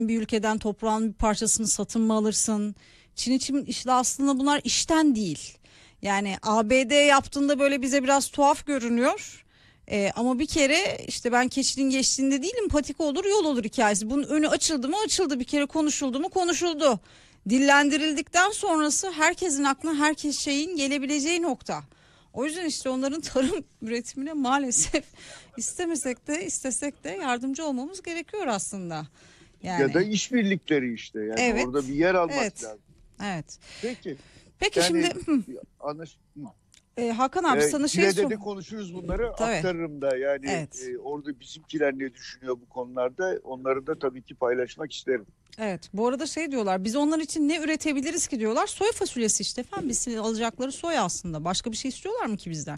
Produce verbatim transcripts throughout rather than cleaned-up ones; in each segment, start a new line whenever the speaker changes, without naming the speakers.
bir ülkeden toprağın bir parçasını satın mı alırsın? Çin için işte aslında bunlar işten değil. Yani A B D yaptığında böyle bize biraz tuhaf görünüyor. Ee, ama bir kere işte ben keçinin geçtiğinde değilim, patika olur yol olur hikayesi. Bunun önü açıldı mı açıldı, bir kere konuşuldu mu konuşuldu. Dillendirildikten sonrası herkesin aklına herkes şeyin gelebileceği nokta. O yüzden işte onların tarım üretimine maalesef istemesek de istesek de yardımcı olmamız gerekiyor aslında.
Ya da
Yani
işbirlikleri işte, yani orada
evet,
bir yer almak
evet,
lazım.
evet.
Peki
Peki şimdi
yani
hı,
anlaş
e, Hakan abi
e,
sana şey
Çile'de
sor.
de konuşuruz, bunları
Tabii,
aktarırım da, yani
evet.
e, orada bizimkiler ne düşünüyor bu konularda, onları da tabii ki paylaşmak isterim.
Evet. Bu arada şey diyorlar. Biz onlar için ne üretebiliriz ki diyorlar. Soy fasulyesi işte efendim. Biz alacakları soy aslında. Başka bir şey istiyorlar mı ki bizden?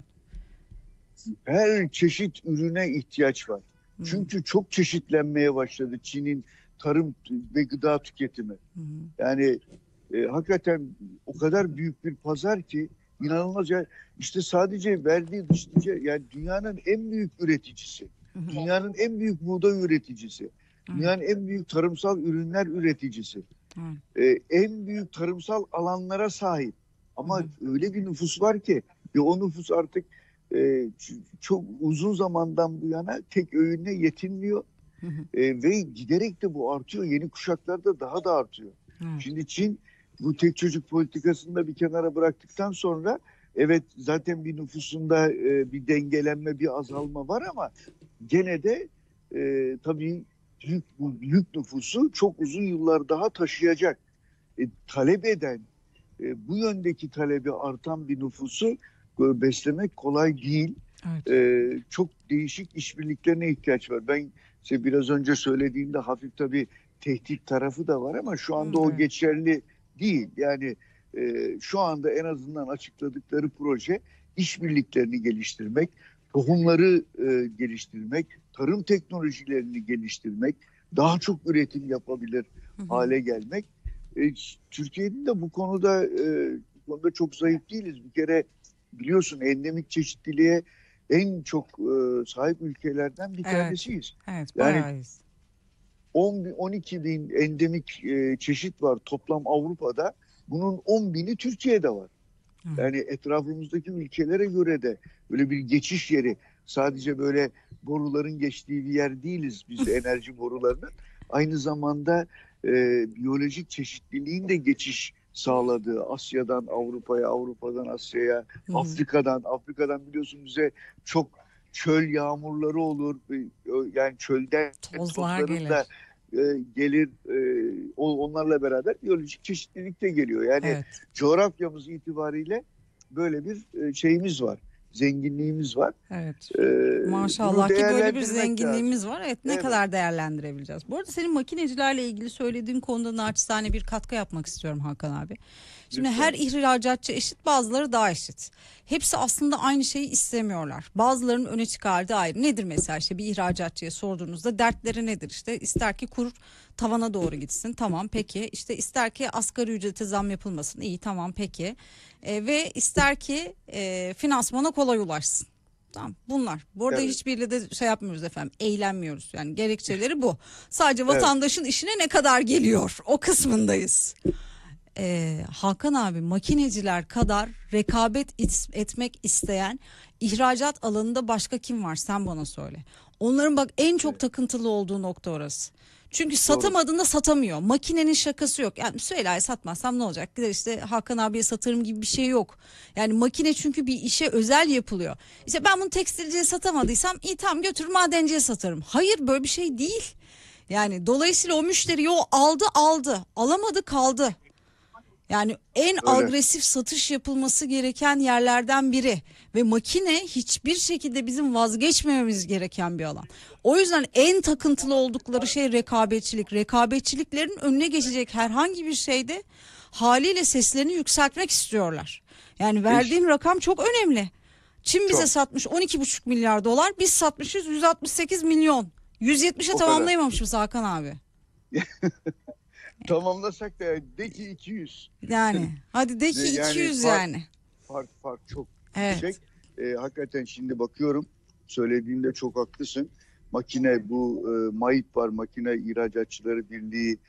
Her çeşit ürüne ihtiyaç var.
Hı hı,
Çünkü çok çeşitlenmeye başladı Çin'in tarım ve gıda tüketimi.
hı hı,
Yani e, hakikaten o kadar büyük bir pazar ki, inanılmaz. İşte sadece verdiği dış ticaret, yani dünyanın en büyük üreticisi,
hı hı.
dünyanın en büyük buğday üreticisi,
Evet,
dünyanın en büyük tarımsal ürünler üreticisi,
evet,
e, en büyük tarımsal alanlara sahip.
hı
Ama
hı,
öyle bir nüfus var ki, ve o nüfus artık e, ç- çok uzun zamandan bu yana tek öğünle yetinmiyor.
hı hı.
E, ve giderek de bu artıyor. Yeni kuşaklarda daha da artıyor.
Evet,
Şimdi Çin bu tek çocuk politikasını da bir kenara bıraktıktan sonra, evet zaten bir nüfusunda e, bir dengelenme, bir azalma var, ama gene de e, tabii büyük, bu büyük nüfusu çok uzun yıllar daha taşıyacak. E, talep eden, e, bu yöndeki talebi artan bir nüfusu e, beslemek kolay değil.
evet.
E, çok değişik işbirliklerine ihtiyaç var. Ben işte biraz önce söylediğimde hafif tabii tehdit tarafı da var, ama şu
Hı,
anda o
evet.
geçerli değil. Yani e, şu anda en azından açıkladıkları proje işbirliklerini geliştirmek, tohumları e, geliştirmek, tarım teknolojilerini geliştirmek, daha çok üretim yapabilir
Hı hı.
hale gelmek. E, Türkiye'nin de bu konuda e, bu konuda çok zayıf değiliz. Bir kere biliyorsun, endemik çeşitliliğe en çok e, sahip ülkelerden bir
Evet.
tanesiyiz.
Evet,
Yani
bayağı iyiyiz.
on, on iki bin endemik e, çeşit var toplam Avrupa'da. Bunun on bini Türkiye'de var.
Evet.
Yani etrafımızdaki ülkelere göre de böyle bir geçiş yeri. Sadece böyle boruların geçtiği bir yer değiliz biz, enerji borularının. Aynı zamanda e, biyolojik çeşitliliğin de geçiş sağladığı, Asya'dan Avrupa'ya, Avrupa'dan Asya'ya,
Hı hı.
Afrika'dan, Afrika'dan biliyorsun bize çok çöl yağmurları olur. E, Yani çölden
Tozlar
tozların da
gelir.
e, gelir. E, o- onlarla beraber biyolojik çeşitlilik de geliyor. Yani
Evet.
coğrafyamız itibariyle böyle bir e, şeyimiz var. Zenginliğimiz var.
Evet.
E, Bunu
Maşallah ki böyle bir
değerlendirmek lazım.
zenginliğimiz var. Evet, ne
Evet,
kadar değerlendirebileceğiz? Bu arada senin makinecilerle ilgili söylediğin konuda naçizane bir katkı yapmak istiyorum Hakan abi. Şimdi her
lütfen.
ihracatçı eşit, bazıları daha eşit. Hepsi aslında aynı şeyi istemiyorlar. Bazılarının öne çıkardığı ayrı. Nedir mesela, işte bir ihracatçıya sorduğunuzda dertleri nedir? İşte ister ki kur tavana doğru gitsin. Tamam peki. İşte ister ki asgari ücrete zam yapılmasın. İyi tamam peki. E, ve ister ki e, finansmana kolay ulaşsın. Tamam bunlar. Bu arada
Evet,
hiçbiriyle de şey yapmıyoruz efendim. Eğlenmiyoruz. Yani gerekçeleri bu. Sadece
evet.
vatandaşın işine ne kadar geliyor? O kısmındayız. Ee, Hakan abi, makineciler kadar rekabet it- etmek isteyen ihracat alanında başka kim var? Sen bana söyle. Onların bak en çok
Evet,
takıntılı olduğu nokta orası. Çünkü
doğru.
satamadığında satamıyor. Makinenin şakası yok. Yani Süheyla'ya satmazsam ne olacak? Gider işte Hakan abiye satarım gibi bir şey yok. Yani makine çünkü bir işe özel yapılıyor. İşte ben bunu tekstilciye satamadıysam iyi tamam götürür madenciye satarım. Hayır, böyle bir şey değil. Yani dolayısıyla o müşteri o aldı aldı, alamadı kaldı. Yani en
Öyle.
agresif satış yapılması gereken yerlerden biri ve makine hiçbir şekilde bizim vazgeçmememiz gereken bir alan. O yüzden en takıntılı oldukları şey rekabetçilik. Rekabetçiliklerin önüne geçecek herhangi bir şeyde haliyle seslerini yükseltmek istiyorlar. Yani
E,
verdiğin rakam çok önemli. Çin bize
çok.
satmış on iki buçuk milyar dolar, biz satmışız yüz altmış sekiz milyon. yüz yetmişe
O kadar.
tamamlayamamışız Hakan abi.
Tamamlasak da, de ki iki yüz.
Yani hadi de ki
Yani
iki yüz
fark,
yani.
fark, fark çok yüksek.
Evet.
E, hakikaten şimdi bakıyorum, söylediğinde çok haklısın. makine bu e, MAİP var, Makine İhracatçıları Birliği